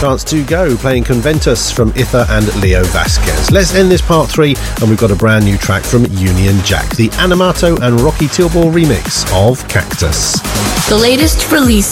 chance to go, playing Conventus from Itha and Leo Vasquez. Let's end this part 3, and we've got a brand new track from Union Jack, the Animato and Rocky Tilball remix of Cactus. The latest release